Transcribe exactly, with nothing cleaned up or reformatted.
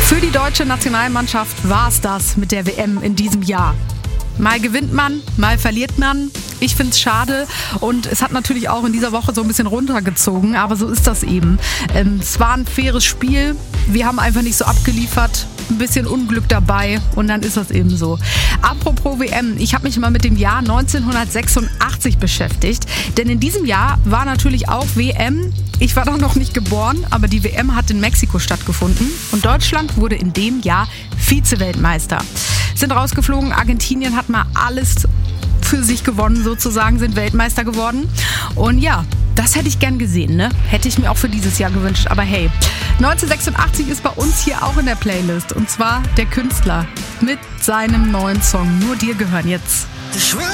Für die deutsche Nationalmannschaft war es das mit der W M in diesem Jahr. Mal gewinnt man, mal verliert man. Ich finde es schade und es hat natürlich auch in dieser Woche so ein bisschen runtergezogen, aber so ist das eben. Ähm, es war ein faires Spiel, wir haben einfach nicht so abgeliefert, ein bisschen Unglück dabei und dann ist das eben so. Apropos W M, ich habe mich mal mit dem Jahr neunzehnhundertsechsundachtzig beschäftigt, denn in diesem Jahr war natürlich auch W M. Ich war doch noch nicht geboren, aber die W M hat in Mexiko stattgefunden und Deutschland wurde in dem Jahr Vize-Weltmeister. Sind rausgeflogen, Argentinien hat mal alles für sich gewonnen sozusagen, sind Weltmeister geworden. Und ja, das hätte ich gern gesehen, ne? Hätte ich mir auch für dieses Jahr gewünscht. Aber hey, neunzehnhundertsechsundachtzig ist bei uns hier auch in der Playlist. Und zwar der Künstler mit seinem neuen Song Nur dir gehören jetzt.